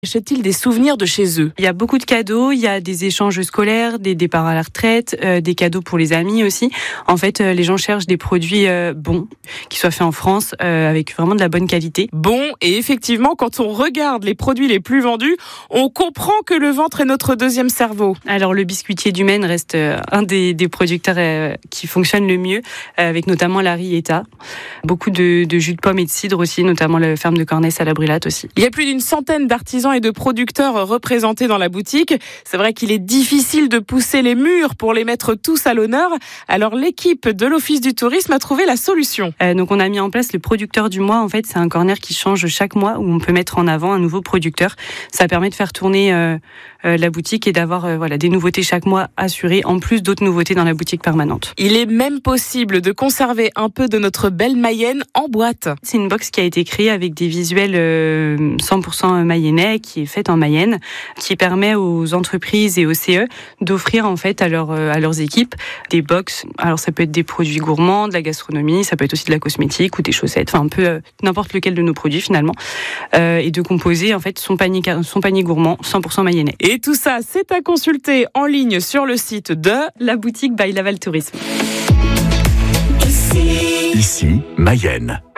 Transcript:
Achètent-ils des souvenirs de chez eux? Il y a beaucoup de cadeaux, il y a des échanges scolaires, des départs à la retraite, des cadeaux pour les amis aussi. En fait, les gens cherchent des produits bons, qui soient faits en France, avec vraiment de la bonne qualité. Bon, et effectivement, quand on regarde les produits les plus vendus, on comprend que le ventre est notre deuxième cerveau. Alors le biscuitier du Maine reste un des producteurs qui fonctionne le mieux, avec notamment la Rieta. Beaucoup de jus de pommes et de cidre aussi, notamment la ferme de Cornès à la Brulate aussi. Il y a plus d'une centaine d'artisans et de producteurs représentés dans la boutique. C'est vrai qu'il est difficile de pousser les murs pour les mettre tous à l'honneur. Alors l'équipe de l'Office du tourisme a trouvé la solution. Donc on a mis en place le producteur du mois. En fait, c'est un corner qui change chaque mois où on peut mettre en avant un nouveau producteur. Ça permet de faire tourner la boutique et d'avoir des nouveautés chaque mois assurées, en plus d'autres nouveautés dans la boutique permanente. Il est même possible de conserver un peu de notre belle Mayenne en boîte. C'est une box qui a été créée avec des visuels 100% mayennais, qui est faite en Mayenne, qui permet aux entreprises et aux CE d'offrir en fait à leurs équipes des box. Alors ça peut être des produits gourmands, de la gastronomie, ça peut être aussi de la cosmétique ou des chaussettes, enfin un peu n'importe lequel de nos produits finalement, et de composer en fait son panier gourmand 100% mayennais. Et tout ça, c'est à consulter en ligne sur le site de la boutique by Laval Tourisme. Ici, Mayenne.